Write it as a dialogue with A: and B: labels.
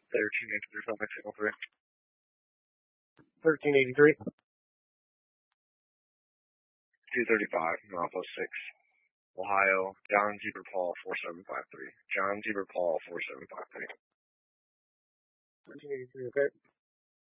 A: 1383 Summit Signal 3.
B: 1383.
A: 235, Northwest 6. Ohio, John Zebra Paul 4753. John Zebra Paul 4753.
B: 1383, okay.